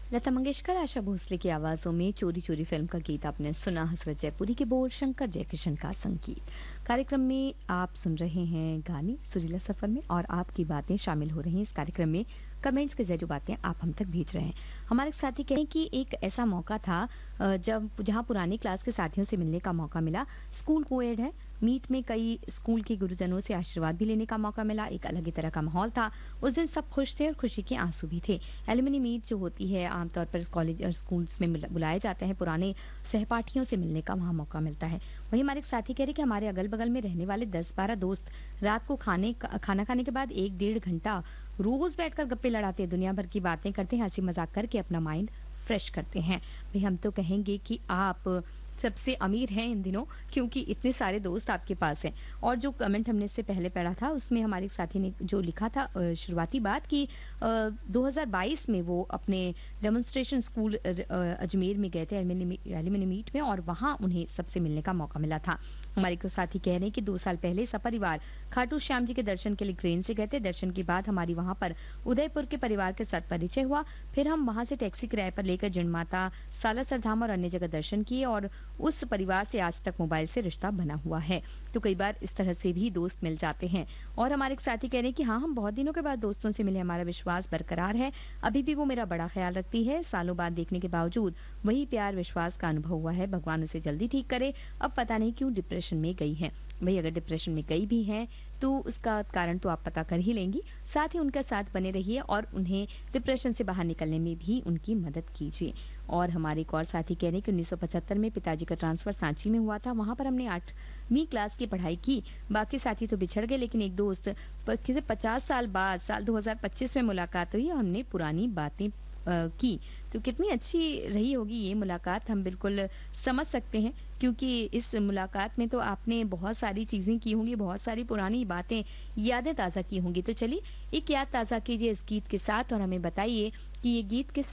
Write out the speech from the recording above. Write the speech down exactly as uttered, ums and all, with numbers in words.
लता मंगेशकर, आशा भोसले की आवाज़ों में चोरी चोरी फिल्म का गीत आपने सुना। हसरत जयपुरी के बोल, शंकर जयकिशन का संगीत। कार्यक्रम में आप सुन रहे हैं गाने सुरीला सफ़र में, और आपकी बातें शामिल हो रही हैं इस कार्यक्रम में। कमेंट्स के जरिए जो बातें आप हम तक भेज रहे हैं। हमारे साथी कहें कि एक ऐसा मौका था अ, जब जहाँ पुरानी क्लास के साथियों से मिलने का मौका मिला। स्कूल कोएड है। मीट में कई स्कूल के गुरुजनों से आशीर्वाद भी लेने का मौका मिला। एक अलग ही तरह का माहौल था। उस दिन सब खुश थे और खुशी के आंसू भी थे। एलुमनी मीट जो होती है, आमतौर पर कॉलेज और स्कूल्स में मिला- बुलाए जाते हैं। पुराने सहपाठियों से मिलने का वहाँ मौका मिलता है। वहीं हमारे एक साथी कह रहे कि हमारे अगल बगल में रहने वाले दस बारह दोस्त रात को खाने का- खाना खाने के बाद एक डेढ़ घंटा रोज बैठकर गप्पे लड़ाते हैं, दुनिया भर की बातें करते हैं, हंसी मजाक करके अपना माइंड फ्रेश करते हैं। भाई हम तो कहेंगे कि आप सबसे अमीर हैं इन दिनों, क्योंकि इतने सारे दोस्त आपके पास हैं। और जो कमेंट हमने इससे पहले पढ़ा था, उसमें हमारे एक साथी ने जो लिखा था अ, शुरुआती बात कि अ, दो हज़ार बाईस में वो अपने डेमोन्स्ट्रेशन स्कूल अ, अ, अजमेर में गए थे एल्यूमिनी एल्यूमिनी मीट में, और वहाँ उन्हें सबसे मिलने का मौका मिला था। हमारे को साथी कह रहे हैं कि दो साल पहले सपरिवार खाटू श्याम जी के दर्शन के लिए ट्रेन से गए थे। दर्शन के बाद हमारी वहाँ पर उदयपुर के परिवार के साथ परिचय हुआ। फिर हम वहाँ से टैक्सी किराए पर लेकर जिणमाता, सालासर धाम और अन्य जगह दर्शन किए, और उस परिवार से आज तक मोबाइल से रिश्ता बना हुआ है। तो कई बार इस तरह से भी दोस्त मिल जाते हैं। और हमारे एक साथी कह रहे हैं कि हाँ, हम बहुत दिनों के बाद दोस्तों से मिले, हमारा विश्वास बरकरार है। अभी भी वो मेरा बड़ा ख्याल रखती है। सालों बाद देखने के बावजूद वही प्यार विश्वास का अनुभव हुआ है। भगवान उसे जल्दी ठीक करे। अब पता नहीं क्यों डिप्रेशन में गई है। भाई अगर डिप्रेशन में गई भी हैं तो उसका कारण तो आप पता कर ही लेंगी। साथ ही उनके साथ बने रहिए और उन्हें डिप्रेशन से बाहर निकलने में भी उनकी मदद कीजिए। और हमारे एक और साथी कह रहे हैं कि उन्नीस सौ पचहत्तर में पिताजी का ट्रांसफ़र सांची में हुआ था। वहाँ पर हमने आठवीं क्लास की पढ़ाई की। बाकी साथी तो बिछड़ गए, लेकिन एक दोस्त प किसी पचास साल बाद साल दो हज़ार पच्चीस में मुलाकात हुई और हमने पुरानी बातें अ, की। तो कितनी अच्छी रही होगी ये मुलाकात, हम बिल्कुल समझ सकते हैं, क्योंकि इस मुलाकात में तो आपने बहुत सारी चीज़ें की होंगी, बहुत सारी पुरानी बातें, यादें ताज़ा की होंगी। तो चलिए एक याद ताज़ा कीजिए इस गीत के साथ और हमें बताइए कि ये गीत किस